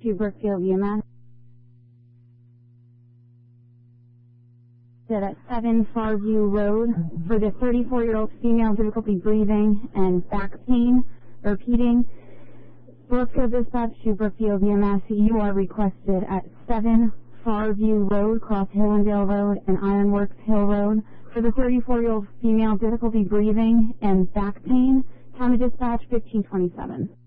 to Brookfield EMS. At 7 Farview Road for the 34-year-old female, difficulty breathing and back pain. Repeating, Brookfield dispatch to Brookfield EMS. You are requested at 7 Farview Road, Cross Hillendale Road and Ironworks Hill Road for the 34-year-old female, difficulty breathing and back pain. Time of dispatch 15:27.